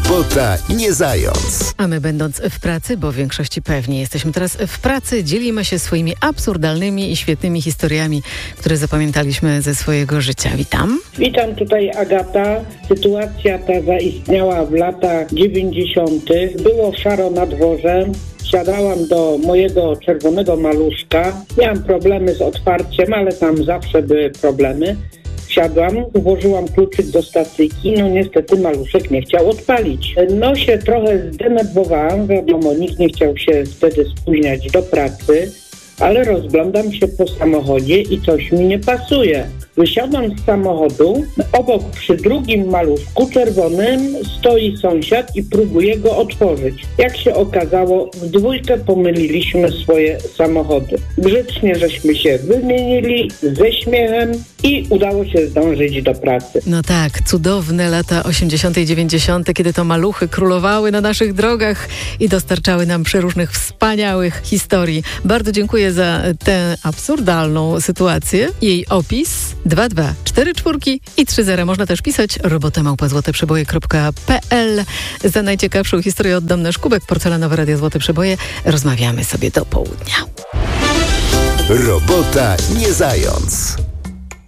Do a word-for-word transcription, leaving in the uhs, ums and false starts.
Robota nie zając. A my, będąc w pracy, bo w większości pewnie jesteśmy teraz w pracy, dzielimy się swoimi absurdalnymi i świetnymi historiami, które zapamiętaliśmy ze swojego życia. Witam. Witam, tutaj Agata. Sytuacja ta zaistniała w latach dziewięćdziesiątych. Było szaro na dworze. Siadałam do mojego czerwonego maluszka. Miałam problemy z otwarciem, ale tam zawsze były problemy. Wsiadłam, włożyłam kluczyk do stacyjki, no niestety maluszek nie chciał odpalić. No się trochę zdenerwowałam, wiadomo, nikt nie chciał się wtedy spóźniać do pracy, ale rozglądam się po samochodzie i coś mi nie pasuje. Wysiadam z samochodu, obok przy drugim maluszku czerwonym stoi sąsiad i próbuje go otworzyć. Jak się okazało, w dwójkę pomyliliśmy swoje samochody. Grzecznie żeśmy się wymienili ze śmiechem i udało się zdążyć do pracy. No tak, cudowne lata osiemdziesiąte i dziewięćdziesiąte, kiedy to maluchy królowały na naszych drogach i dostarczały nam przeróżnych wspaniałych historii. Bardzo dziękuję za tę absurdalną sytuację. Jej opis dwa dwa cztery cztery i trzy zero. Można też pisać robota małpa złote przeboje kropka pe el. Za najciekawszą historię oddam nasz kubek. Porcelanowe Radio Złote Przeboje. Rozmawiamy sobie do południa. Robota nie zając.